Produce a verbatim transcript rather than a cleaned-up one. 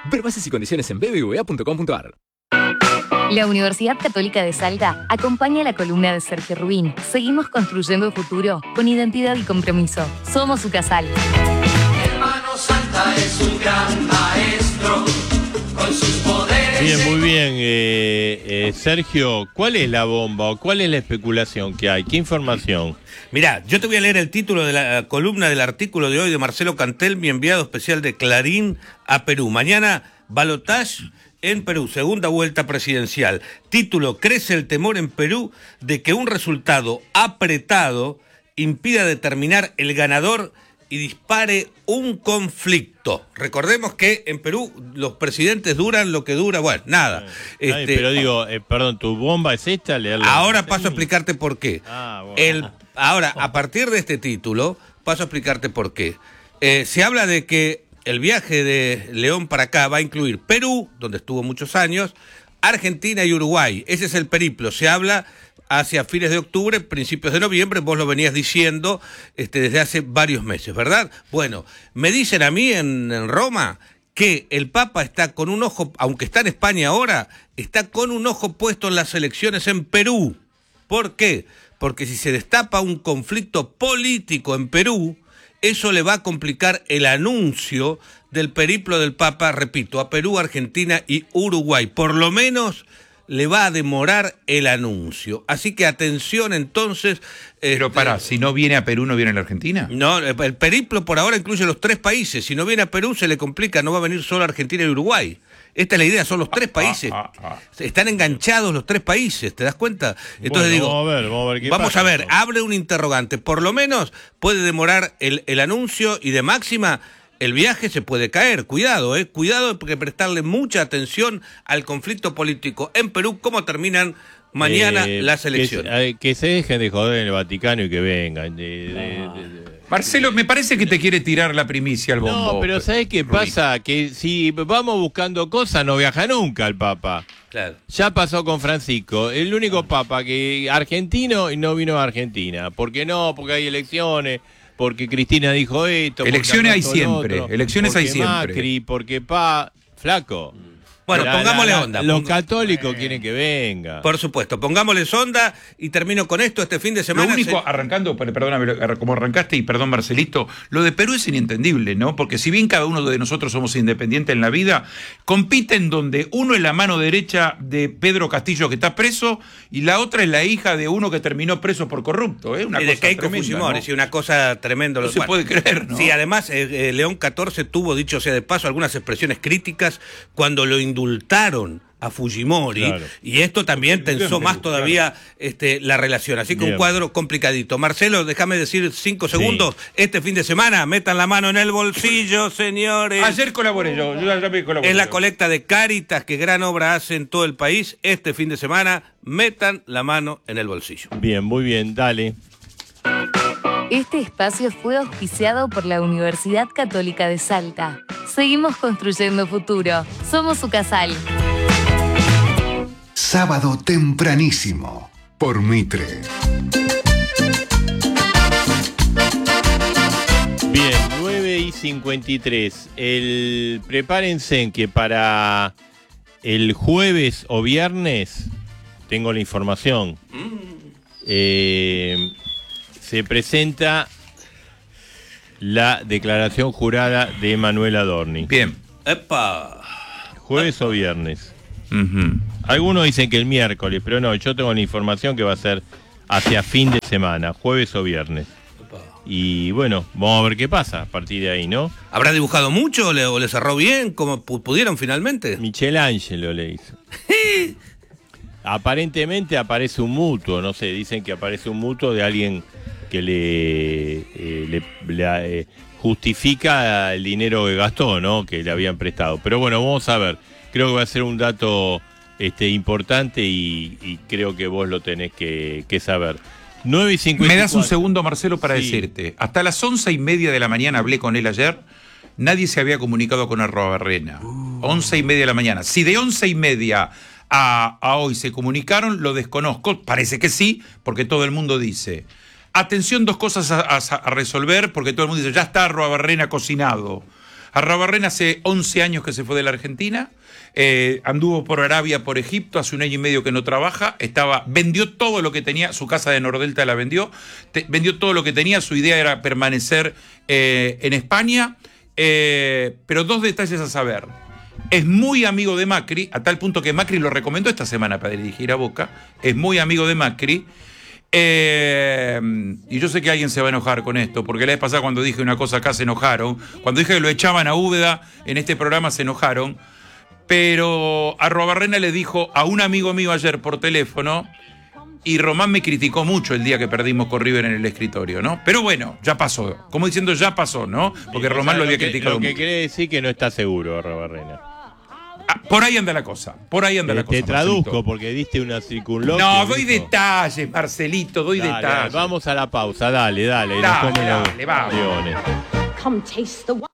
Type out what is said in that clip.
Ver bases y condiciones en b b v a punto com punto a r. La Universidad Católica de Salta acompaña la columna de Sergio Rubín. Seguimos construyendo el futuro con identidad y compromiso. Somos UCASAL. Hermano Salta es un gran maestro con sus poderes. Bien, muy bien. Eh, eh, Sergio, ¿cuál es la bomba o cuál es la especulación que hay? ¿Qué información? Mirá, yo te voy a leer el título de la columna del artículo de hoy de Marcelo Cantel, mi enviado especial de Clarín a Perú. Mañana, balotaje en Perú, segunda vuelta presidencial. Título: crece el temor en Perú de que un resultado apretado impida determinar el ganador y dispare un conflicto. Recordemos que en Perú los presidentes duran lo que dura, bueno, nada. Ay, este, pero digo, eh, perdón, ¿tu bomba es esta? Leerla. Ahora paso a explicarte por qué. Ah, bueno. El, ahora, a partir de este título, paso a explicarte por qué. Eh, se habla de que el viaje de León para acá va a incluir Perú, donde estuvo muchos años, Argentina y Uruguay. Ese es el periplo. Se habla hacia fines de octubre, principios de noviembre, vos lo venías diciendo este, desde hace varios meses, ¿verdad? Bueno, me dicen a mí en, en Roma que el Papa está con un ojo, aunque está en España ahora, está con un ojo puesto en las elecciones en Perú. ¿Por qué? Porque si se destapa un conflicto político en Perú, eso le va a complicar el anuncio del periplo del Papa, repito, a Perú, Argentina y Uruguay. Por lo menos le va a demorar el anuncio. Así que atención entonces. Pero este, pará, si no viene a Perú, ¿no viene a la Argentina? No, el periplo por ahora incluye los tres países. Si no viene a Perú se le complica, no va a venir solo Argentina y Uruguay. Esta es la idea, son los tres países. Ah, ah, ah. Están enganchados los tres países, ¿te das cuenta? Entonces bueno, digo, vamos a ver, vamos a ver, qué vamos pasa, a ver, ¿no? abre un interrogante. Por lo menos puede demorar el, el anuncio y de máxima el viaje se puede caer. Cuidado, eh, cuidado, porque prestarle mucha atención al conflicto político en Perú, cómo terminan mañana eh, las elecciones. Que, que se dejen de joder en el Vaticano y que vengan. De, de, de, de. Marcelo, me parece que te quiere tirar la primicia al bombo. No, pero ¿sabes qué Rubín. pasa? Que si vamos buscando cosas, no viaja nunca el Papa. Claro. Ya pasó con Francisco, el único Papa que argentino y no vino a Argentina. ¿Por qué no? Porque hay elecciones, porque Cristina dijo esto. Elecciones hay siempre, otro, elecciones hay porque siempre. Macri, porque pa... Flaco. Bueno, La- pongámosle la- la- onda. Los Pong- católicos quieren que venga. Por supuesto, pongámosle sonda y termino con esto este fin de Lo semana. único, se- arrancando, per- perdóname, como arrancaste, y perdón Marcelito, lo de Perú es inentendible, ¿no? Porque si bien cada uno de nosotros somos independientes en la vida, compiten donde uno es la mano derecha de Pedro Castillo que está preso y la otra es la hija de uno que terminó preso por corrupto, ¿eh? Una y de cosa Keiko tremenda, Fujimori, ¿no? sí, una cosa tremenda. No Lo- se puede creer, ¿no? Sí, además, eh, eh, León catorce tuvo, dicho sea de paso, algunas expresiones críticas cuando lo indultaron a Fujimori, Claro. y esto también tensó más todavía este, la relación. Así que Bien. un cuadro complicadito. Marcelo, déjame decir cinco segundos. Este fin de semana, metan la mano en el bolsillo, señores. Ayer colaboré yo, yo ya me colaboré. Es la yo. colecta de Cáritas, que gran obra hace en todo el país. Este fin de semana, metan la mano en el bolsillo. Bien, muy bien, dale. Este espacio fue auspiciado por la Universidad Católica de Salta. Seguimos construyendo futuro. Somos UCASAL. Sábado tempranísimo, por Mitre. Bien, nueve y cincuenta y tres. El, prepárense que para el jueves o viernes, tengo la información, eh, se presenta la declaración jurada de Manuel Adorni. Bien. ¡Epa! Jueves o viernes. Uh-huh. Algunos dicen que el miércoles, pero no, yo tengo la información que va a ser hacia fin de semana, jueves o viernes. Y bueno, vamos a ver qué pasa a partir de ahí, ¿no? ¿Habrá dibujado mucho o le, o le cerró bien, como pu- pudieron finalmente? Michelangelo le hizo. Aparentemente aparece un mutuo, no sé, dicen que aparece un mutuo de alguien que le, eh, le, le, eh, justifica el dinero que gastó, ¿no? Que le habían prestado. Pero bueno, vamos a ver. Creo que va a ser un dato este, importante y, y creo que vos lo tenés que, que saber. nueve y cincuenta y cuatro. Me das un segundo, Marcelo, para Sí. decirte. Hasta las once y media de la mañana hablé con él ayer. Nadie se había comunicado con Arrobarrena. Uh. Once y media de la mañana. Si de once y media a, a hoy se comunicaron, lo desconozco. Parece que sí, porque todo el mundo dice. Atención, dos cosas a, a, a resolver, porque todo el mundo dice, ya está Arrobarrena cocinado. Arrobarrena hace once años que se fue de la Argentina. Eh, anduvo por Arabia, por Egipto, hace un año y medio que no trabaja, estaba, vendió todo lo que tenía, su casa de Nordelta la vendió, te, vendió todo lo que tenía, su idea era permanecer eh, en España, eh, pero dos detalles a saber. Es muy amigo de Macri, a tal punto que Macri lo recomendó esta semana para dirigir a Boca, es muy amigo de Macri. Eh, y yo sé que alguien se va a enojar con esto, porque la vez pasada cuando dije una cosa acá se enojaron, cuando dije que lo echaban a Úbeda en este programa se enojaron. Pero Arrobarrena le dijo a un amigo mío ayer por teléfono, y Román me criticó mucho el día que perdimos con River en el escritorio, ¿no? Pero bueno, ya pasó. Como diciendo, ya pasó, ¿no? Porque Román lo había que, criticado Lo que mucho. quiere decir que no está seguro, Arrobarrena. Ah, por ahí anda la cosa. Por ahí anda Te, la cosa. te traduzco Marcelito. porque diste una circunloquia. No, doy dijo. detalles, Marcelito, doy Dale, detalles. Vamos a la pausa, dale, dale. Dale, nos comen los dale, vamos. leones. Come taste the